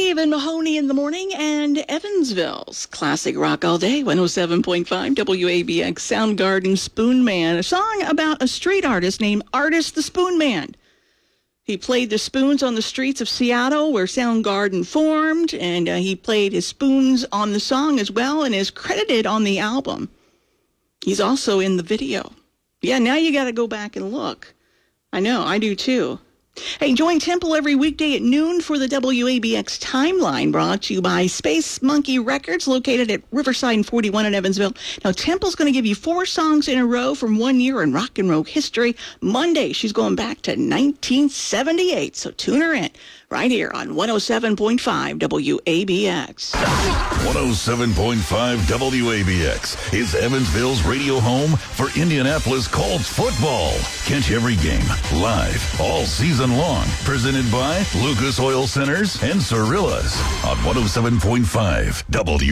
Steve and Mahoney in the morning, and Evansville's Classic Rock All Day, 107.5 WABX Soundgarden Spoon Man, a song about a street artist named Artist the Spoon Man. He played the spoons on the streets of Seattle where Soundgarden formed, and he played his spoons on the song as well and is credited on the album. He's also in the video. Yeah, now you got to go back and look. I know, I do too. Hey, join Temple every weekday at noon for the WABX Timeline, brought to you by Space Monkey Records, located at Riverside and 41 in Evansville. Now, Temple's going to give you 4 songs in a row from 1 year in rock and roll history. Monday, she's going back to 1978, so tune her in right here on 107.5 WABX. 107.5 WABX is Evansville's radio home for Indianapolis Colts football. Catch every game live all season long. Presented by Lucas Oil Centers and Cirillas on 107.5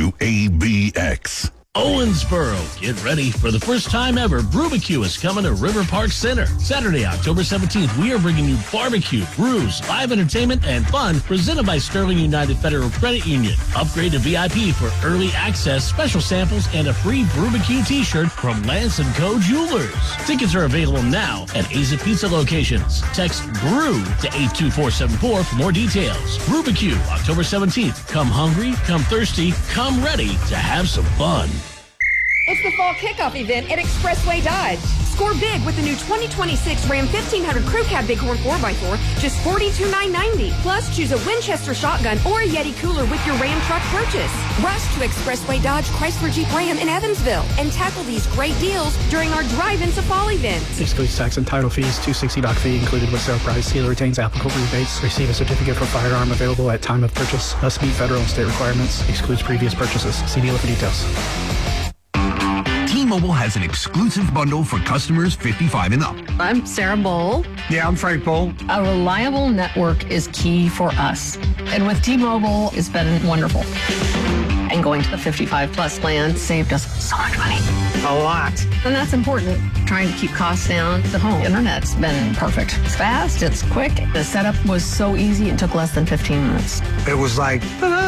WABX. Owensboro, get ready for the first time ever. Brubacue is coming to River Park Center. Saturday, October 17th, we are bringing you barbecue, brews, live entertainment, and fun presented by Sterling United Federal Credit Union. Upgrade to VIP for early access, special samples, and a free Brubacue t-shirt from Lance & Co. Jewelers. Tickets are available now at Aza Pizza locations. Text BREW to 82474 for more details. Brubacue, October 17th. Come hungry, come thirsty, come ready to have some fun. It's the fall kickoff event at Expressway Dodge. Score big with the new 2026 Ram 1500 Crew Cab Bighorn 4x4, just $42,990. Plus, choose a Winchester shotgun or a Yeti cooler with your Ram truck purchase. Rush to Expressway Dodge Chrysler Jeep Ram in Evansville and tackle these great deals during our drive-in to fall event. Excludes tax and title fees. $260 dock fee included with sale price. Dealer retains applicable rebates. Receive a certificate for firearm available at time of purchase. Must meet federal and state requirements. Excludes previous purchases. See dealer for details. T-Mobile has an exclusive bundle for customers 55 and up. I'm Sarah Bowl. Yeah, I'm Frank Bowl. A reliable network is key for us. And with T-Mobile, it's been wonderful. And going to the 55 plus plan saved us so much money. A lot. And that's important. Trying to keep costs down. The home internet's been perfect. It's fast, it's quick. The setup was so easy, it took less than 15 minutes. It was like,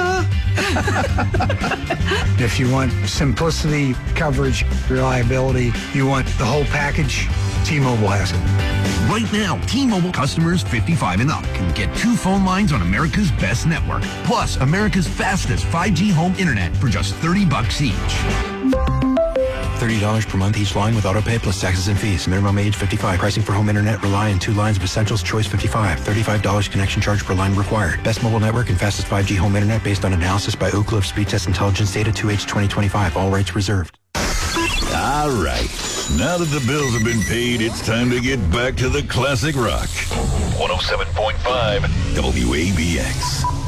If you want simplicity, coverage, reliability, you want the whole package, T-Mobile has it. Right now, T-Mobile customers 55 and up can get 2 phone lines on America's best network, plus America's fastest 5G home internet for just $30 each. $30 per month each line with auto pay plus taxes and fees. Minimum age 55. Pricing for home internet rely on 2 lines of Essentials Choice 55. $35 connection charge per line required. Best mobile network and fastest 5G home internet based on analysis by Oak Cliff Speed Test Intelligence data 2H 2025. All rights reserved. All right. Now that the bills have been paid, it's time to get back to the classic rock. 107.5 WABX.